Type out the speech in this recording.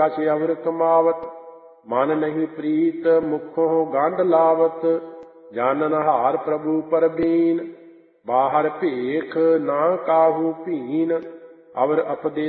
से अवर कमावत, मन नहीं प्रीत मुखों गंध लावत। जानन हार प्रभु परबीन, बाहर भेख ना काहू भीन। अवर अपदेश